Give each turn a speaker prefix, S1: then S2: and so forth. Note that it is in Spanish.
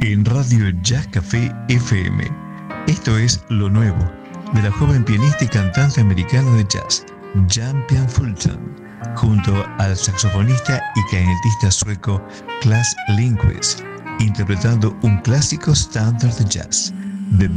S1: en Radio Jazz Café FM. Esto es lo nuevo de la joven pianista y cantante americana de jazz, Jan Pian Fulton, junto al saxofonista y clarinetista sueco Klas Lindquist, interpretando un clásico estándar de jazz, The